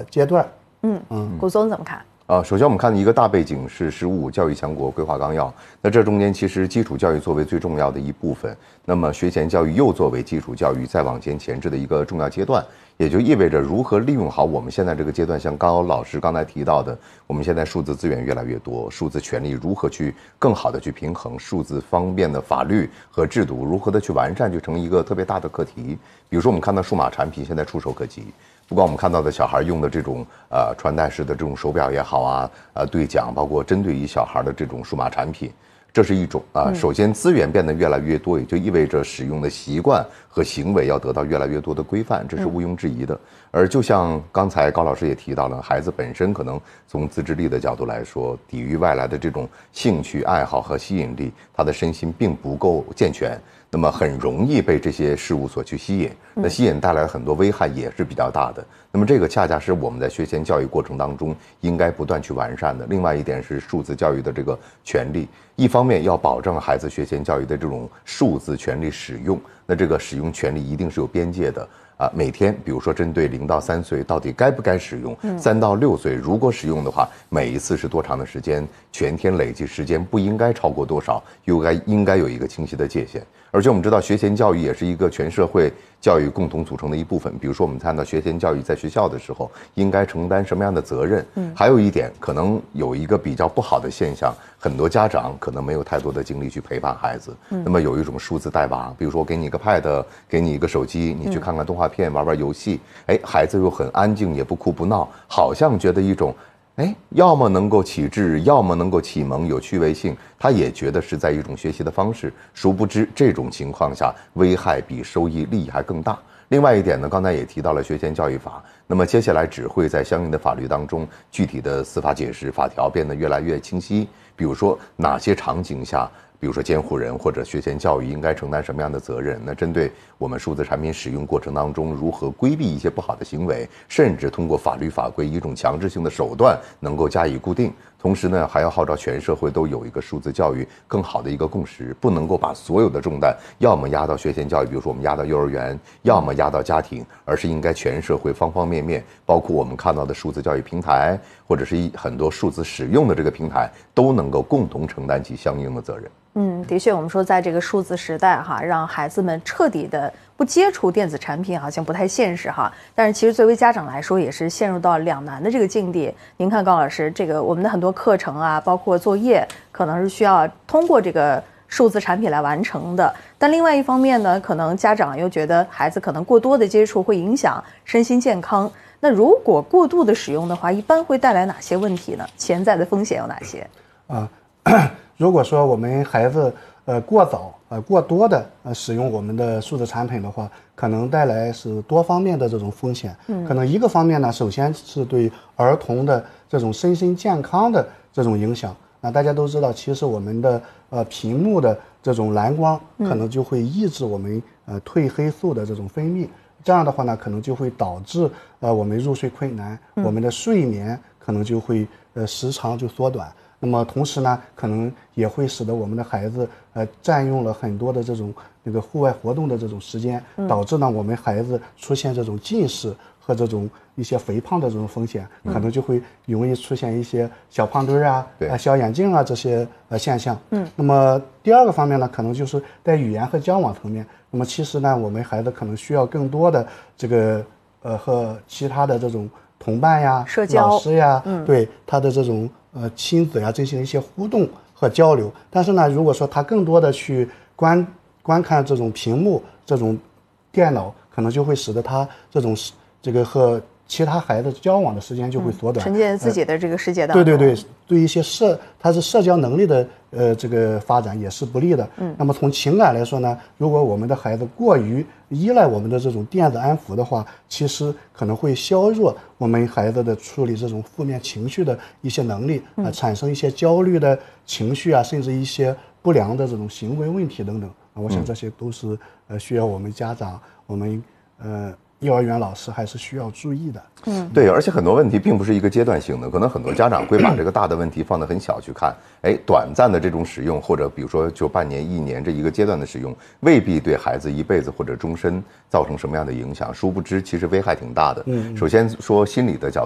阶段。 古松怎么看？ 首先我们看一个大背景是15教育强国规划纲要，那这中间其实基础教育作为最重要的一部分，那么学前教育又作为基础教育再往前前置的一个重要阶段，也就意味着如何利用好我们现在这个阶段，像高老师刚才提到的，我们现在数字资源越来越多，数字权利如何去更好的去平衡，数字方面的法律和制度如何的去完善，就成一个特别大的课题。比如说我们看到数码产品现在触手可及，不管我们看到的小孩用的这种穿戴式的这种手表也好啊，对讲，包括针对于小孩的这种数码产品，这是一种首先资源变得越来越多，也就意味着使用的习惯和行为要得到越来越多的规范，这是毋庸置疑的。而就像刚才高老师也提到了，孩子本身可能从自制力的角度来说，抵御外来的这种兴趣爱好和吸引力，他的身心并不够健全，那么很容易被这些事物所去吸引，那吸引带来很多危害也是比较大的。那么这个恰恰是我们在学前教育过程当中应该不断去完善的。另外一点是数字教育的这个权利，一方面要保证孩子学前教育的这种数字权利使用，那这个使用权利一定是有边界的。每天比如说针对0到3岁到底该不该使用，3到6岁如果使用的话，每一次是多长的时间，全天累计时间不应该超过多少，应该有一个清晰的界限。而且我们知道学前教育也是一个全社会教育共同组成的一部分，比如说我们看到学前教育在学校的时候应该承担什么样的责任，还有一点可能有一个比较不好的现象，很多家长可能没有太多的精力去陪伴孩子，那么有一种数字带娃，比如说给你一个 pad， 给你一个手机，你去看看动画片，玩玩游戏，孩子又很安静，也不哭不闹，好像觉得一种要么能够启智，要么能够启蒙，有趣味性，他也觉得是在一种学习的方式，殊不知这种情况下危害比收益利益还更大。另外一点呢，刚才也提到了学前教育法，那么接下来只会在相应的法律当中，具体的司法解释法条变得越来越清晰，比如说哪些场景下，比如说监护人或者学前教育应该承担什么样的责任，那针对我们数字产品使用过程当中如何规避一些不好的行为，甚至通过法律法规一种强制性的手段能够加以固定。同时呢，还要号召全社会都有一个数字教育更好的一个共识，不能够把所有的重担要么压到学前教育，比如说我们压到幼儿园，要么压到家庭，而是应该全社会方方面面，包括我们看到的数字教育平台，或者是很多数字使用的这个平台，都能够共同承担起相应的责任。 的确，我们说在这个数字时代让孩子们彻底的不接触电子产品好像不太现实但是其实作为家长来说也是陷入到两难的这个境地。您看高老师，这个我们的很多课程包括作业可能是需要通过这个数字产品来完成的，但另外一方面呢，可能家长又觉得孩子可能过多的接触会影响身心健康，那如果过度的使用的话，一般会带来哪些问题呢？潜在的风险有哪些？ 如果说我们孩子过早过多的使用我们的数字产品的话，可能带来是多方面的这种风险。可能一个方面呢，首先是对儿童的这种身心健康的这种影响。那大家都知道，其实我们的屏幕的这种蓝光可能就会抑制我们褪黑素的这种分泌，这样的话呢，可能就会导致我们入睡困难，我们的睡眠可能就会时长就缩短。那么同时呢，可能也会使得我们的孩子占用了很多的这种户外活动的这种时间，导致呢我们孩子出现这种近视和这种一些肥胖的这种风险，可能就会容易出现一些小胖墩小眼镜这些现象。那么第二个方面呢，可能就是在语言和交往层面。那么其实呢，我们孩子可能需要更多的这个和其他的这种同伴社交老师对他的这种亲子进行一些互动和交流。但是呢，如果说他更多的去观看这种屏幕、这种电脑，可能就会使得他这个和其他孩子交往的时间就会缩短， 沉浸自己的这个世界当中。 对一些他是社交能力的这个发展也是不利的。那么从情感来说呢，如果我们的孩子过于依赖我们的这种电子安抚的话，其实可能会削弱我们孩子的处理这种负面情绪的一些能力，产生一些焦虑的情绪甚至一些不良的这种行为问题等等。我想这些都是需要我们家长、我们幼儿园老师还是需要注意的。 对，而且很多问题并不是一个阶段性的，可能很多家长会把这个大的问题放得很小去看，短暂的这种使用，或者比如说就半年、1年这一个阶段的使用，未必对孩子一辈子或者终身造成什么样的影响，殊不知其实危害挺大的。首先说心理的角度。